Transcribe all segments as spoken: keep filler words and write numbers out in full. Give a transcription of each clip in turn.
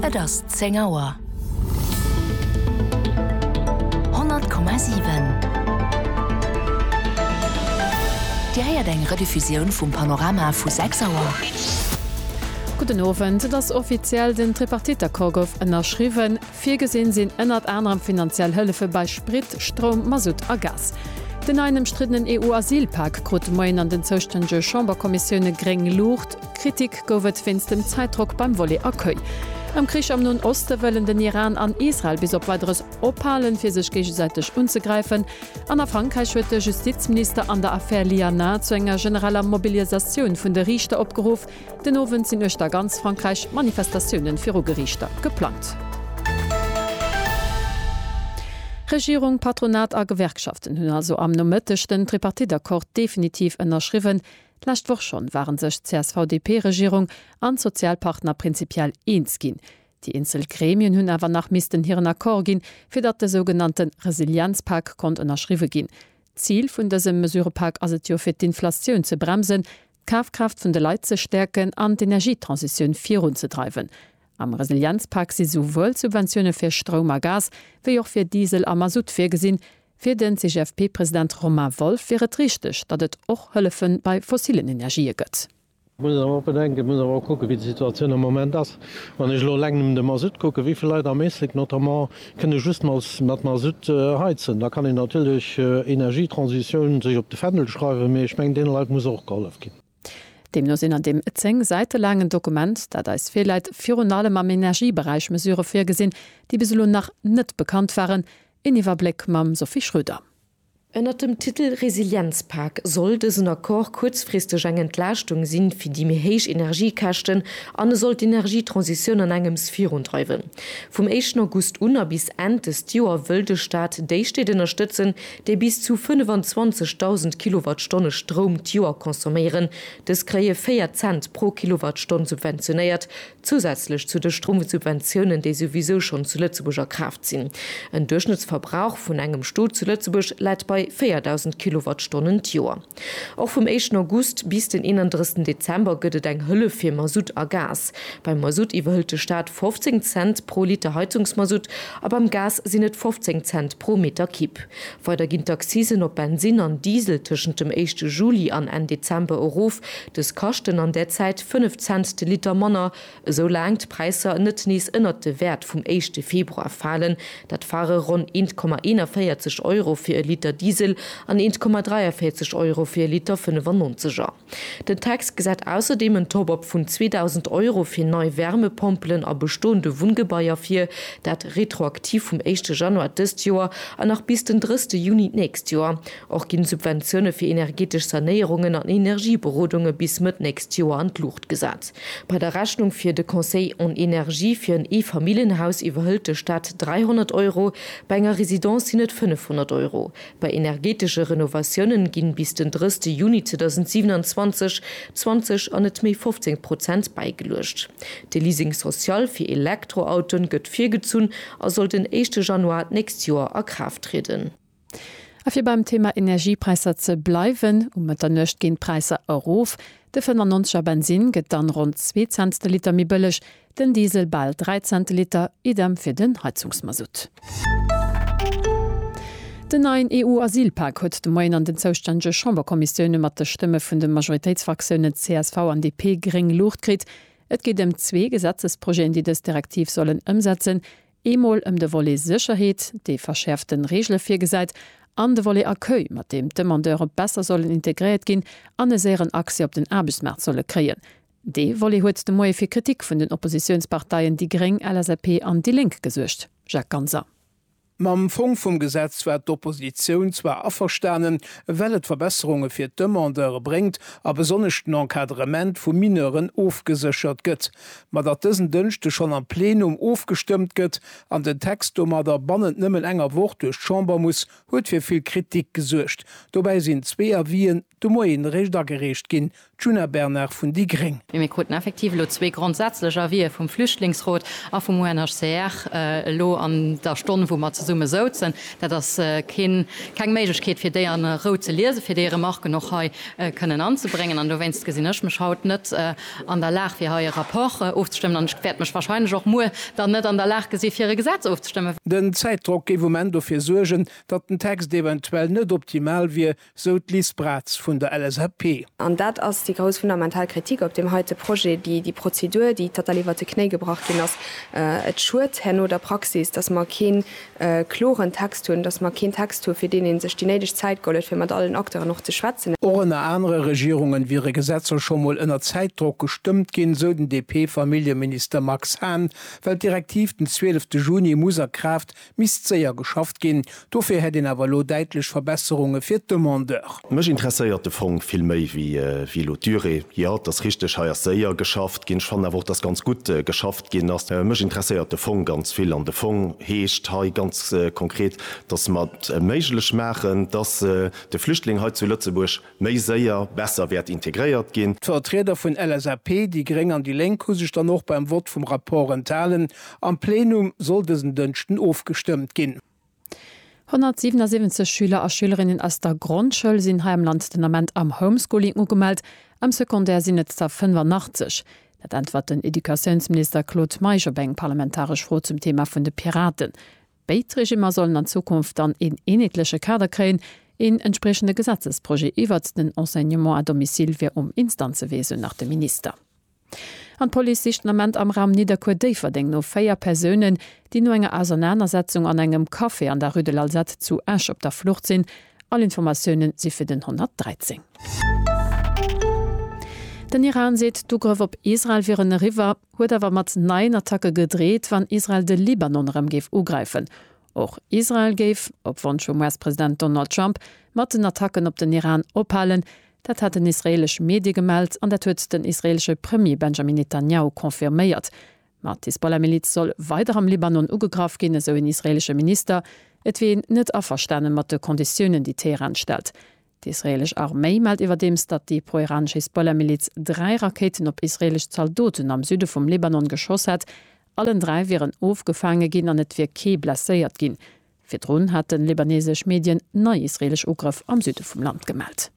Et ass zehn Auer. hundert Komma sieben. Di heiert eng Rediffusion vum Panorama vu sechs Auer. Guten Abend, das offiziell den Tripartiterkor gouf ënnerschriwen, fir gesinn sinn ënnert anderem finanziell Hëlfe bei Sprit, Strom, Masut a Gas. Den einem strittenen E U-Asylpakt krut moin an den zostänge Chamberkommissionune greng lucht, Kritik gowet finst dem Zeitdruck beim Volley akkuei. Am Krich am nun Oste wëllen den Iran an Israel bis op weiteres Opalen fir sech gegenseitig unzugreifen. An der Frankreich huet der Justizminister an der Affaire Liana zu enger generaler Mobilisationun vun der Richter opgeruf. Den Owen sinn euch da ganz Frankreich Manifestationen fir Gerichter geplant. Regierung, Patronat a Gewerkschaften hunn also am nomëttechten Tripartiterkor definitiv ënnerschriwen. Lächt woch schon waren sech C S V D P-Regierung an Sozialpartner prinzipiell eens ginn. Die Inselgremien hunn awer nach misisten hireieren Akkor ginn, fir dat de sogenannten Resilienzpak kont ënnerschriwe ginn. Ziel vun desem Mesurepak as et jo fir d'Inflationun ze bremsen, Kaufkraft vun de Leiit ze stärken an d'Energietransiioun virun ze treiben. Am Resilienzpak si sowohl Subventionune fir Strom a Gas, wéi och fir Diesel a Masut fir gesinn. Fir den C G F P-Präsident Romain Wolf wäret richtig, dat et och Hëllefen bei fossilen Energie gëtt. Muss bedenken, muss aber gucken, wie die Situation im Moment ist. Wenn ich nur länger dem Masut gucke, wie viele Leute am Mäßig notamment können just mal mit Masut äh, heizen. Da kann ich natürlich äh, Energietransition sich auf die Fendel schreiben, aber ich meine, den Leuten muss auch geholfen gehen. Dem nur sinn an dem zehn Seite langen Dokument, dat da is vielleicht Fionale am Energiebereich Mesure firgesinn, die bis nach net bekannt waren, Iniwerblick mam Sophie Schröder. Ennner dem Titel Resilienzpak soll dessen Akkor kurzfristig eng Entlastung sinn fir die méhéich Energiekachten an soll d'Energietransiioun an engem Sphären treiwen. Vom ersten August un bis Ende des Joer wëll de Staat déisteet unterstützen, déi bis zu fünfundzwanzigtausend Kilowattstunde Strom Joer konsumieren. Das kree vier Cent pro Kilowattstunde subventioniert, zusätzlich zu de Stromsubventionen, die sowieso schon zu Lützeburger Kraft sinn. Ein Durchschnittsverbrauch vun engem Sto zu Lützeburg läit bei viertausend Kilowattstunden Joer. Auch vom ersten August bis den einunddreißigsten Dezember gëtt eng Hëlle fir Masut a Gas. Beim Masut iwwerhëlt de Staat fünfzehn Cent pro Liter Heizungsmasut, aber beim Gas sinnet fünfzehn Cent pro Meter Kipp. Weiter ginnt Akzisen op Benzin an Diesel tschen dem ersten Juli an en Dezember Euroof, des Kosten an der Zeit fünf Cent de Liter Manner, so langt Preiser net nies ënnert de Wert vom ersten Februar fallen, dat fahre rund eins Komma einundvierzig Euro für ein Liter Diesel Diesel an eins Komma vierunddreißig Euro für Liter fünfundneunziger. Den Text gesät außerdem ein Top-up von zweitausend Euro für neue Wärmepumpen a bestehende Wohngebäuer fir, dat retroaktiv vom ersten Januar des Jahr an nach bis den dritten Juni nächst Jahr. Auch gin Subventionen für energetische Sanierungen an Energieberodungen bis mit nächst Jahr an Luft gesat. Bei der Rechnung für de Conseil en Energie für ein E-Familienhaus iwwerhëllte Stadt dreihundert Euro, bei einer Residenz sinnet fünfhundert Euro. Bei energetische Renovationen ginn bis den dritten Juni zweitausendsiebenundzwanzig zwanzig an net méi fünfzehn Prozent beigelöscht. De Leasing sozial fir Elektroautoen gëtt vir gezun, er soll den ersten Januar nächst Jahr a Kraft treten. Afir beim Thema Energiepreiser ze bleiwen, um mat der nëcht gin Preise erof, de fünfundneunziger Benzin gëtt dann rund zwei Cent de Liter mi bëllech, den Diesel bald drei Cent Liter, idem fir den Heizungsmasut. Den neuen E U-Asylpakt huet de Moin an den zostänge Chamberkommissionune mat der Stimme vun de Majoritätsfraktionen C S V an D P gering Lucht krit. Et geht dem zwei Gesetzesprojekte, die das Direktiv sollen umsetzen, emol um de Volley Sicherheit, de verschärften Regeln fir geseit, an de Volley Accueil, mat dem Demandeure besser sollen integriert gin, an e seieren Aktie op den Arbeitsmarkt solle kreen. De Volley huet de Moie fir Kritik vun den Oppositionsparteien die Gring L S P an die Link gesuercht. Jacques Ganser. Mam Fong vum Gesetz wär d'Opposition zwar aferstanen, wellet Verbesserungen fir d'Demandeure bringt, a besonnechten Enkadrement vu Mineuren ofgesichert gëtt. Ma dat dëssen Dënchte schon am Plenum ofgestimmt gëtt, an den Text um der bannend nëmmel enger Wort durch Chamber muss, huet fir viel Kritik gesuercht. Dobei sind zwee Avien du Moien Rechter gerecht ginn, Juna Bernard vun die Gring. Wir konnten effektiv lo zwei grundsätzlicher wie vom Flüchtlingsrot auf vom U N H C R äh, lo an der Stunde, wo man zu Summe sozen, dat das äh, kein, kein Möglichkeit für die an Rot zu lesen, für deren Marke noch heu äh, können anzubringen. Und du wennst gesehen, ich mich haut nicht äh, an der Lage wie heuer Rapport äh, aufzustimmen, dann werde mich wahrscheinlich auch nur dann nicht an der Lage gesehen, für ihre Gesetze aufzustimmen. Den Zeitdruck geht im Moment dafür sorgen, dass den Text eventuell nicht optimal wie so Lies Bratz von der L S H P. Und das ist die große Fundamentalkritik auf dem heute Projekt, die die Prozedur, die total über die Knie gebracht wird, dass äh, es schuld oder Praxis, dass man keinen äh, kloren Text tun, dass man keinen Text tun, für den sich die nötige Zeit goldet, für mit allen Akteuren noch zu schwätzen. Ohne andere Regierungen wie ihre Gesetze schon mal in der Zeitdruck gestimmt gehen, so den D P-Familienminister Max Hahn, weil direktiv den zwölften Juni muss er Kraft müsste ja geschafft gehen. Dafür hätte er aber deutlich Verbesserungen für die Demandeur. Mich interessiert der Fonds viel mehr wie, äh, wie Lotüre. Ja, das richtig heuer sehr geschafft gehen. Ich fand aber das ganz gut äh, geschafft gehen. Dass, äh, mich interessiert der Fonds ganz viel an der Fonds hecht ganz äh, konkret, dass man äh, möglich machen, dass äh, der Flüchtling heute zu Lützeburg mehr sehr besser wird integriert gehen. Vertreter von L S A P, die gering an die Lenku sich dann noch beim Wort vom Rapport enthalen. Am Plenum soll diesen Dünchten aufgestimmt gehen. hundertsiebenundsiebzig Schüler a Schülerinnen aus der Grundschule sind ha im Landstament am Homeschooling ugemeldt, am Sekundär sind jetzt da fünfundachtzig. Dat antwort den Edukationsminister Claude Meijerbenk parlamentarisch froh zum Thema vun de Piraten. Beitregimer sollen an Zukunft dann in enetliche Kader kreen, in entsprechende Gesetzesprojekt iwwer den Enseignement a domicil wie um Instanzewesen nach dem Minister. An Polizichtenament am Raum Niederkurdei verdenkt no feier Personen, die no enger Auseinandersetzung an engem Kaffee an der Rue de l'Alsace zu Asch op der Flucht sind. Alle Informationen sie für den hundertdreizehn. Den Iran seht du grof op Israel vir een River huet awer mat nein Attacke gedreht, wann Israel de Libanon geef ugreifen. Och Israel geef, op Wunsch vom U S-Präsident Donald Trump, mat den Attacken op den Iran ophalen. Dat hat den israelisch Medi gemeldt an der huet den israelsche Premier Benjamin Netanyahu konfirméiert. Mat Hisbollah-Miliz soll weiter am Libanon ugegraf gene so en israelsche Minister, et wien net aferstannen mat de Konditionen die Teheran stellt. Die israelisch Armee meldt iwwerdems, dat die pro-iranische Hisbollah-Miliz drei Raketen op israelisch Zaldoten am Süde vom Libanon geschoss hat. Allen drei wären aufgefangen gin an net wie ke blesséiert gin. Firdrun hat den libanesisch Medien neu israelisch Ugriff am Süde vom Land gemeldt.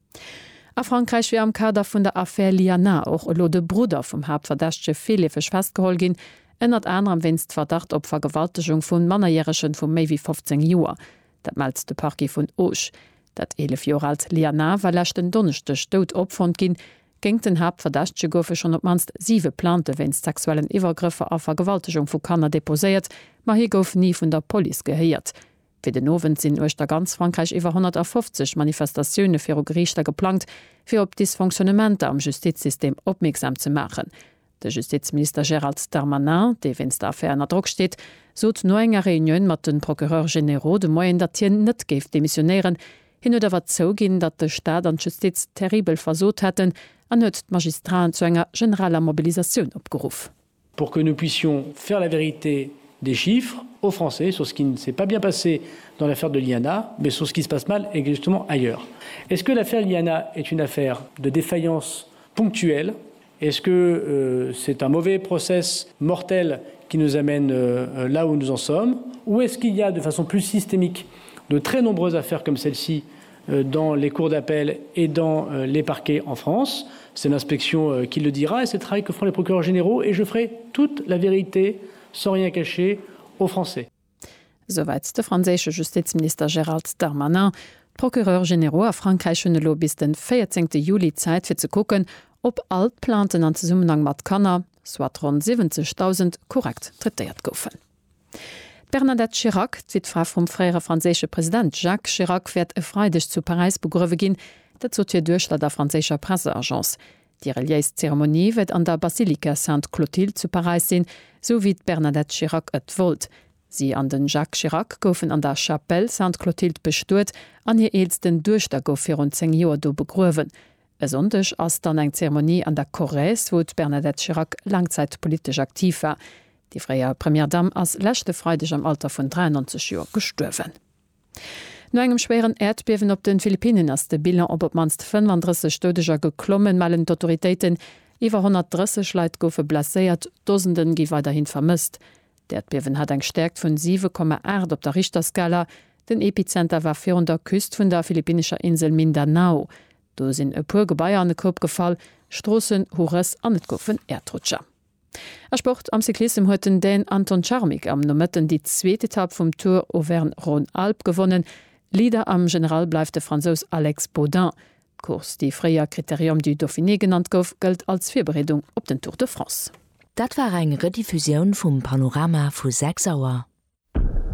A Frankreich wie am Kader vun der Affaire Liana auch lo de Bruder vom Hauptverdächtche Felifech festgeholt gin, ënnert anderem wennst Verdacht op Vergewaltigung vun Mannerjährechen vum méi wie fünfzehn Joer. Dat meldt de Parquet vun Auch. Dat elf Jahre alt Liana war lächten dunnechte Stot opfund gin, ging den Hauptverdächtche goufe schon op manst sieve plante wennst sexuellen Iwergriffe a Vergewaltigung vu Kanner deposéiert, ma hi gouf nie vun der Poli geheiert. Für den Nowen sinn euch der ganz Frankreich iwwer hundertfünfzig Manifestationune fir Gerichter geplant, fir op Dysfunktionamente am Justizsystem opmerksam zu machen. Der Justizminister Gérald Darmanin, de wenns der Affaire an Druck steht, sot no enger Reunion mat den Procureur Généraux de Moyen datien net geef demissionéieren, hin oder wat zo ginn, dat de Staat an Justiz terribel versot hätten, an huet d Magistrat zu enger generaler Mobilisation opgeruf. Pour que nous puissions faire la vérité des chiffres aux Français sur ce qui ne s'est pas bien passé dans l'affaire de Liana, mais sur ce qui se passe mal exactement ailleurs. Est-ce que l'affaire Liana est une affaire de défaillance ponctuelle? Est-ce que euh, c'est un mauvais process mortel qui nous amène euh, là où nous en sommes? Ou est-ce qu'il y a de façon plus systémique de très nombreuses affaires comme celle-ci euh, dans les cours d'appel et dans euh, les parquets en France? C'est l'inspection euh, qui le dira et c'est le travail que font les procureurs généraux et je ferai toute la vérité sans rien cacher aux Français. Soweit der französische Justizminister Gérald Darmanin. Procureur Généraux a Frankreich hun lo bis den vierzehnten Juli Zeit fir ze gucken, ob alt Planten an Zusammenhang mat Kanner, soit rund siebzigtausend korrekt treiert goufen. Bernadette Chirac, Witfrau vom freiere französische Präsident Jacques Chirac, wird e freidig zu Paris begrüwe gin, dat zot hier Durchschlag der französischer Presseagenz. Die Reliefszeremonie wird an der Basilika Sainte-Clotilde zu Paris sinn, so wie Bernadette Chirac et wollt. Sie an den Jacques Chirac goufen an der Chapelle Sainte-Clotilde bestuert, an ihr eelsten Durchster gouf fir rund zehn Joer do begruwen. Besonders ass dann eng Zeremonie an der Corrèze, wo Bernadette Chirac langzeitpolitisch aktiv war. Die freier Premierdame ass lächte freidig am Alter von dreiundneunzig Joer gestuerwen. No engem schweren Erdbewen op den Philippinen ass de Bilan op op manst fünfunddreißig Stodeger geklommen malen d'Autoritéiten iwwer hundertdreißig Leiit goufe blaséiert, Dosenden gi weiterhin vermisst. D'Erdbewen hat eng stärkt vun sieben Komma acht op der Richterskala. Den Epizenter war vir der Küst vun der philippinischer Insel Mindanao. Do sinn e puer Gebaier an den Kopf gefall, Strossen, Hores an net goffen Erdrutscher. Er Sport am Cyklism hueten den Anton Charmik am Nomëtten die zweete Etapp vum Tour Auvergne-Rhône-Alpes gewonnen. Lieder am General bleif de Franzos Alex Baudin. Kurs die freier Kriterium du Dauphiné genannt gouf gëlt als Virberedung op den Tour de France. Dat war eng Rediffusion vum Panorama vu sechs Auer.